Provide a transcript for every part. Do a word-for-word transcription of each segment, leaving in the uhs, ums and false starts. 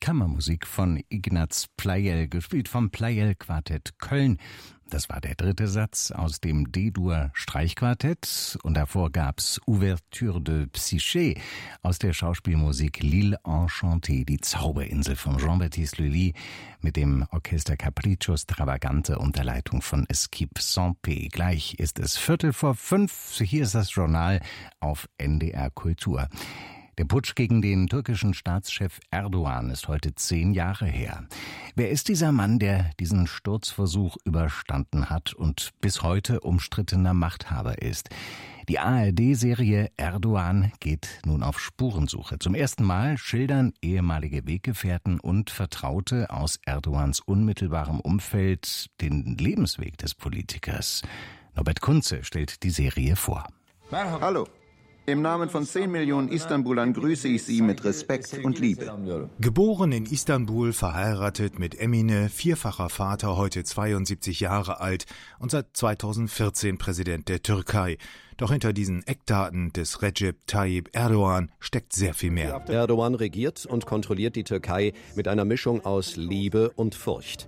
Kammermusik von Ignaz Pleyel, gespielt vom Pleyel-Quartett Köln. Das war der dritte Satz aus dem D-Dur-Streichquartett und davor gab's Ouverture de Psyché aus der Schauspielmusik L'Île Enchantée, die Zauberinsel von Jean-Baptiste Lully mit dem Orchester Capriccio Stravagante unter Leitung von Esquip Sampé. Gleich ist es Viertel vor fünf, hier ist das Journal auf N D R Kultur. Der Putsch gegen den türkischen Staatschef Erdogan ist heute zehn Jahre her. Wer ist dieser Mann, der diesen Sturzversuch überstanden hat und bis heute umstrittener Machthaber ist? Die A R D-Serie Erdogan geht nun auf Spurensuche. Zum ersten Mal schildern ehemalige Weggefährten und Vertraute aus Erdogans unmittelbarem Umfeld den Lebensweg des Politikers. Norbert Kunze stellt die Serie vor. Hallo. Im Namen von zehn Millionen Istanbulern grüße ich Sie mit Respekt und Liebe. Geboren in Istanbul, verheiratet mit Emine, vierfacher Vater, heute zweiundsiebzig Jahre alt und seit zweitausendvierzehn Präsident der Türkei. Doch hinter diesen Eckdaten des Recep Tayyip Erdogan steckt sehr viel mehr. Erdogan regiert und kontrolliert die Türkei mit einer Mischung aus Liebe und Furcht.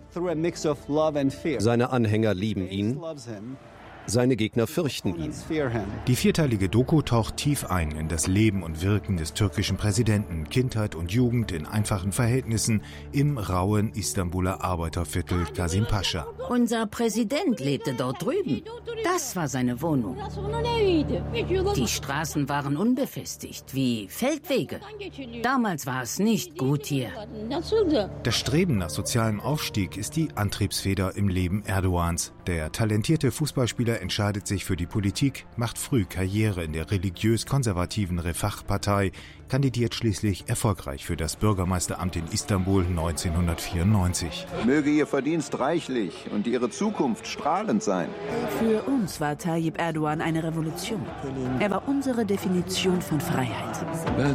Seine Anhänger lieben ihn. Seine Gegner fürchten ihn. Die vierteilige Doku taucht tief ein in das Leben und Wirken des türkischen Präsidenten, Kindheit und Jugend in einfachen Verhältnissen im rauen Istanbuler Arbeiterviertel Kasimpascha. Unser Präsident lebte dort drüben. Das war seine Wohnung. Die Straßen waren unbefestigt, wie Feldwege. Damals war es nicht gut hier. Das Streben nach sozialem Aufstieg ist die Antriebsfeder im Leben Erdogans. Der talentierte Fußballspieler entscheidet sich für die Politik, macht früh Karriere in der religiös-konservativen Refah-Partei, kandidiert schließlich erfolgreich für das Bürgermeisteramt in Istanbul neunzehnhundertvierundneunzig. Möge Ihr Verdienst reichlich und Ihre Zukunft strahlend sein. Für uns war Tayyip Erdogan eine Revolution. Er war unsere Definition von Freiheit.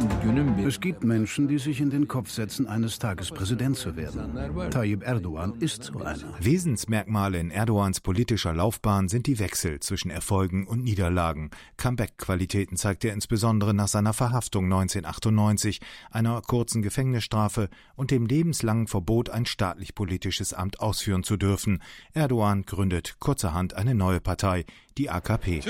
Es gibt Menschen, die sich in den Kopf setzen, eines Tages Präsident zu werden. Tayyip Erdogan ist so einer. Wesensmerkmale in Erdogans politischer Laufbahn sind die Wechsel zwischen Erfolgen und Niederlagen. Comeback-Qualitäten zeigt er insbesondere nach seiner Verhaftung neunzehnhundertachtundneunzig, einer kurzen Gefängnisstrafe und dem lebenslangen Verbot, ein staatlich-politisches Amt ausführen zu dürfen. Erdogan gründet kurzerhand eine neue Partei, die A K P.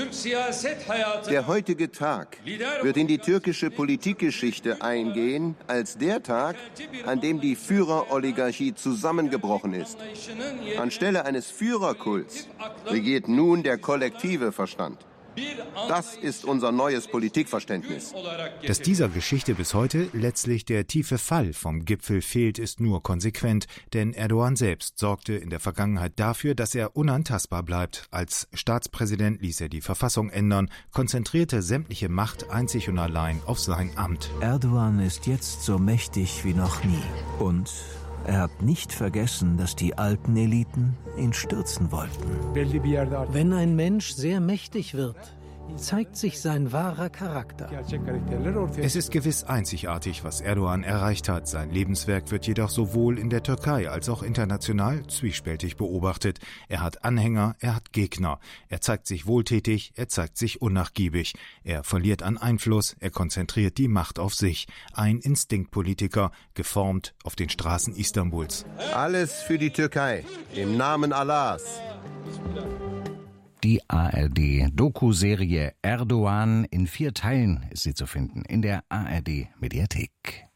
Der heutige Tag wird in die türkische Politikgeschichte eingehen als der Tag, an dem die Führeroligarchie zusammengebrochen ist. Anstelle eines Führerkults regiert nun der kollektive Verstand. Das ist unser neues Politikverständnis. Dass dieser Geschichte bis heute letztlich der tiefe Fall vom Gipfel fehlt, ist nur konsequent, denn Erdogan selbst sorgte in der Vergangenheit dafür, dass er unantastbar bleibt. Als Staatspräsident ließ er die Verfassung ändern, konzentrierte sämtliche Macht einzig und allein auf sein Amt. Erdogan ist jetzt so mächtig wie noch nie. Und er hat nicht vergessen, dass die alten Eliten ihn stürzen wollten. Wenn ein Mensch sehr mächtig wird, zeigt sich sein wahrer Charakter. Es ist gewiss einzigartig, was Erdogan erreicht hat. Sein Lebenswerk wird jedoch sowohl in der Türkei als auch international zwiespältig beobachtet. Er hat Anhänger, er hat Gegner. Er zeigt sich wohltätig, er zeigt sich unnachgiebig. Er verliert an Einfluss, er konzentriert die Macht auf sich. Ein Instinktpolitiker, geformt auf den Straßen Istanbuls. Alles für die Türkei, im Namen Allahs. Die A R D-Doku-Serie Erdogan in vier Teilen ist sie zu finden in der A R D-Mediathek.